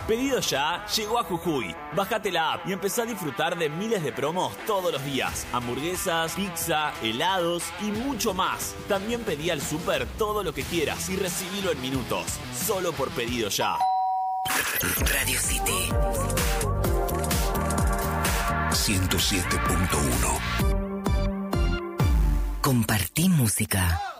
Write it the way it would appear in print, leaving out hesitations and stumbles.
Pedido Ya llegó a Jujuy. Bájate la app y empezá a disfrutar de miles de promos todos los días. Hamburguesas, pizza, helados y mucho más. También pedí al súper todo lo que quieras y recibilo en minutos. Solo por Pedido Ya. Radio City 107.1. Compartí música.